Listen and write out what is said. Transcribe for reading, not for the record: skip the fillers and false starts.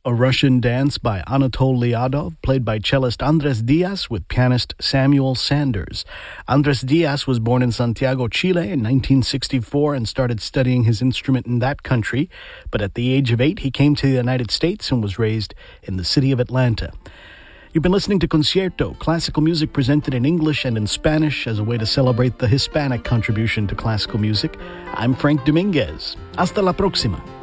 a Russian dance by Anatol Lyadov, played by cellist Andres Diaz with pianist Samuel Sanders. Andres Diaz was born in Santiago, Chile in 1964 and started studying his instrument in that country, but at the age of 8 he came to the United States and was raised in the city of Atlanta. You've been listening to Concierto, classical music presented in English and in Spanish as a way to celebrate the Hispanic contribution to classical music. I'm Frank Dominguez. Hasta la próxima.